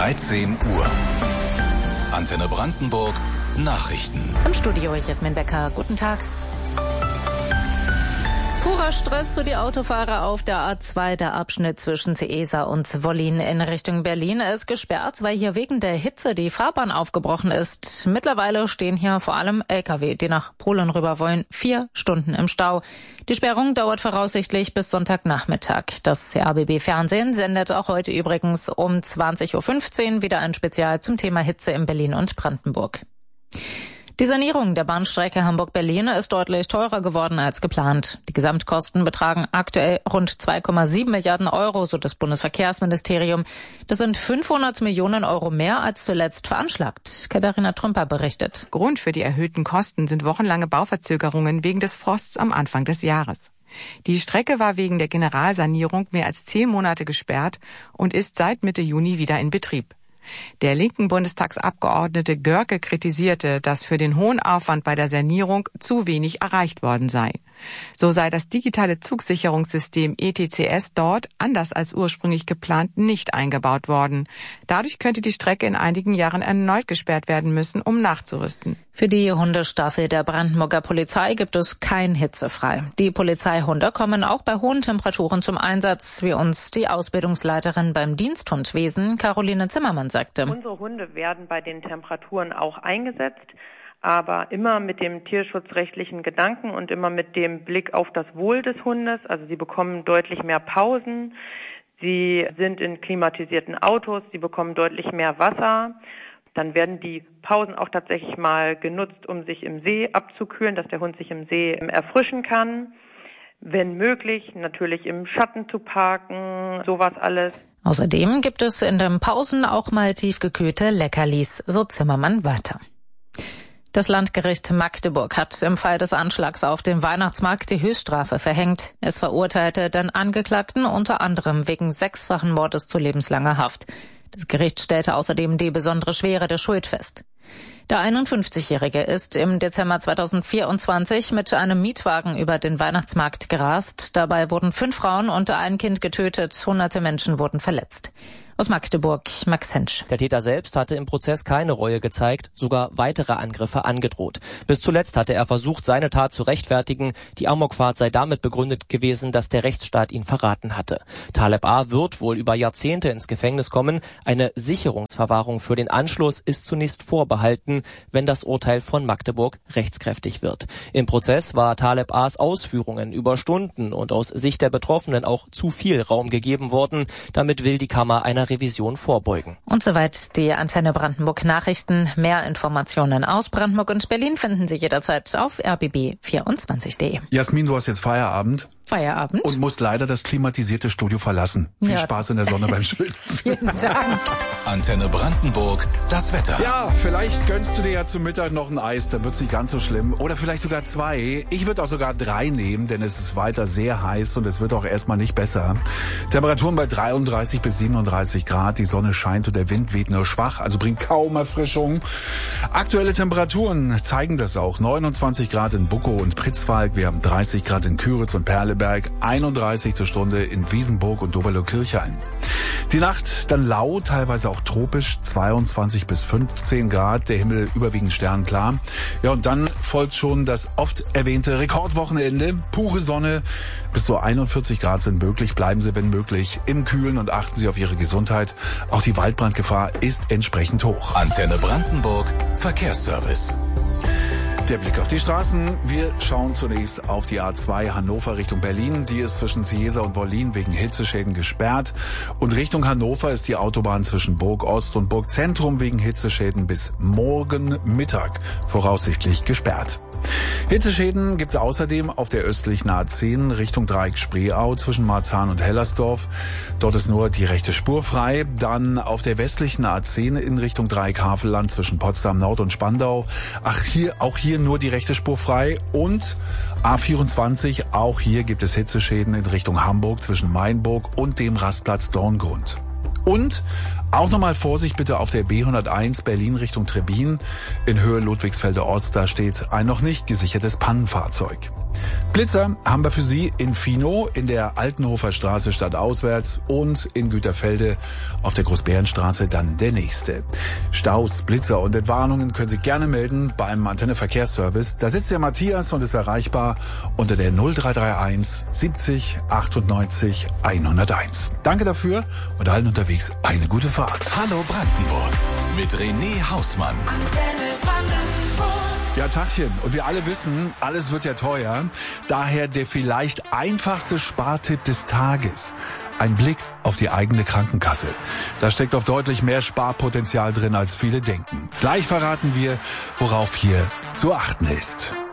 13 Uhr. Antenne Brandenburg Nachrichten. Im Studio Jasmin Becker. Guten Tag. Purer Stress für die Autofahrer auf der A2. Der Abschnitt zwischen Seesa und Wollin in Richtung Berlin ist gesperrt, weil hier wegen der Hitze die Fahrbahn aufgebrochen ist. Mittlerweile stehen hier vor allem Lkw, die nach Polen rüber wollen, 4 Stunden im Stau. Die Sperrung dauert voraussichtlich bis Sonntagnachmittag. Das RBB Fernsehen sendet auch heute übrigens um 20.15 Uhr wieder ein Spezial zum Thema Hitze in Berlin und Brandenburg. Die Sanierung der Bahnstrecke Hamburg-Berlin ist deutlich teurer geworden als geplant. Die Gesamtkosten betragen aktuell rund 2,7 Milliarden Euro, so das Bundesverkehrsministerium. Das sind 500 Millionen Euro mehr als zuletzt veranschlagt. Katharina Trümper berichtet. Grund für die erhöhten Kosten sind wochenlange Bauverzögerungen wegen des Frosts am Anfang des Jahres. Die Strecke war wegen der Generalsanierung mehr als 10 Monate gesperrt und ist seit Mitte Juni wieder in Betrieb. Der linken Bundestagsabgeordnete Görke kritisierte, dass für den hohen Aufwand bei der Sanierung zu wenig erreicht worden sei. So sei das digitale Zugsicherungssystem ETCS dort, anders als ursprünglich geplant, nicht eingebaut worden. Dadurch könnte die Strecke in einigen Jahren erneut gesperrt werden müssen, um nachzurüsten. Für die Hundestaffel der Brandenburger Polizei gibt es kein Hitzefrei. Die Polizeihunde kommen auch bei hohen Temperaturen zum Einsatz, wie uns die Ausbildungsleiterin beim Diensthundwesen Caroline Zimmermann sagte. Unsere Hunde werden bei den Temperaturen auch eingesetzt, aber immer mit dem tierschutzrechtlichen Gedanken und immer mit dem Blick auf das Wohl des Hundes. Also sie bekommen deutlich mehr Pausen, sie sind in klimatisierten Autos, sie bekommen deutlich mehr Wasser. Dann werden die Pausen auch tatsächlich mal genutzt, um sich im See abzukühlen, dass der Hund sich im See erfrischen kann. Wenn möglich, natürlich im Schatten zu parken, sowas alles. Außerdem gibt es in den Pausen auch mal tiefgekühlte Leckerlis, so Zimmermann weiter. Das Landgericht Magdeburg hat im Fall des Anschlags auf dem Weihnachtsmarkt die Höchststrafe verhängt. Es verurteilte den Angeklagten unter anderem wegen 6-fachen Mordes zu lebenslanger Haft. Das Gericht stellte außerdem die besondere Schwere der Schuld fest. Der 51-Jährige ist im Dezember 2024 mit einem Mietwagen über den Weihnachtsmarkt gerast. Dabei wurden 5 Frauen und ein Kind getötet. Hunderte Menschen wurden verletzt. Aus Magdeburg, Max Hensch. Der Täter selbst hatte im Prozess keine Reue gezeigt, sogar weitere Angriffe angedroht. Bis zuletzt hatte er versucht, seine Tat zu rechtfertigen. Die Amokfahrt sei damit begründet gewesen, dass der Rechtsstaat ihn verraten hatte. Taleb A. wird wohl über Jahrzehnte ins Gefängnis kommen. Eine Sicherungsverwahrung für den Anschluss ist zunächst vorbehalten, wenn das Urteil von Magdeburg rechtskräftig wird. Im Prozess war Taleb A.'s Ausführungen über Stunden und aus Sicht der Betroffenen auch zu viel Raum gegeben worden. Damit will die Kammer einer Revision vorbeugen. Und soweit die Antenne Brandenburg Nachrichten. Mehr Informationen aus Brandenburg und Berlin finden Sie jederzeit auf rbb24.de. Jasmin, du hast jetzt Feierabend. Und musst leider das klimatisierte Studio verlassen. Viel Spaß in der Sonne beim Schwitzen. Vielen Dank. Antenne Brandenburg, das Wetter. Ja, vielleicht gönnst du dir ja zum Mittag noch ein Eis, dann wird's nicht ganz so schlimm. Oder vielleicht sogar 2. Ich würde auch sogar 3 nehmen, denn es ist weiter sehr heiß und es wird auch erstmal nicht besser. Temperaturen bei 33 bis 37 Grad. Die Sonne scheint und der Wind weht nur schwach, also bringt kaum Erfrischung. Aktuelle Temperaturen zeigen das auch. 29 Grad in Buckow und Pritzwalk. Wir haben 30 Grad in Küritz und Perleberg. 31 zur Stunde in Wiesenburg und Doberlo-Kirchhain. Die Nacht dann lau, teilweise auch tropisch, 22 bis 15 Grad, der Himmel überwiegend sternklar. Ja, und dann folgt schon das oft erwähnte Rekordwochenende. Pure Sonne, bis zu 41 Grad sind möglich. Bleiben Sie, wenn möglich, im Kühlen und achten Sie auf Ihre Gesundheit. Auch die Waldbrandgefahr ist entsprechend hoch. Antenne Brandenburg, Verkehrsservice. Der Blick auf die Straßen. Wir schauen zunächst auf die A2 Hannover Richtung Berlin. Die ist zwischen Seesa und Wollin wegen Hitzeschäden gesperrt. Und Richtung Hannover ist die Autobahn zwischen Burg Ost und Burg Zentrum wegen Hitzeschäden bis morgen Mittag voraussichtlich gesperrt. Hitzeschäden gibt es außerdem auf der östlichen A10 Richtung Dreieck Spreeau zwischen Marzahn und Hellersdorf. Dort ist nur die rechte Spur frei. Dann auf der westlichen A10 in Richtung Dreieck Havelland zwischen Potsdam Nord und Spandau. Auch hier nur die rechte Spur frei. Und A24, auch hier gibt es Hitzeschäden in Richtung Hamburg zwischen Mainburg und dem Rastplatz Dorngrund. Und auch nochmal Vorsicht bitte auf der B101 Berlin Richtung Trebbin in Höhe Ludwigsfelder Ost. Da steht ein noch nicht gesichertes Pannenfahrzeug. Blitzer haben wir für Sie in Finow in der Altenhofer Straße stadtauswärts und in Güterfelde auf der Großbärenstraße dann der nächste. Staus, Blitzer und Entwarnungen können Sie gerne melden beim Antenne Verkehrsservice. Da sitzt der Matthias und ist erreichbar unter der 0331 70 98 101. Danke dafür und allen unterwegs eine gute Fahrt. Hallo Brandenburg mit René Hausmann. Ja, Tagchen. Und wir alle wissen, alles wird ja teuer. Daher der vielleicht einfachste Spartipp des Tages. Ein Blick auf die eigene Krankenkasse. Da steckt doch deutlich mehr Sparpotenzial drin, als viele denken. Gleich verraten wir, worauf hier zu achten ist.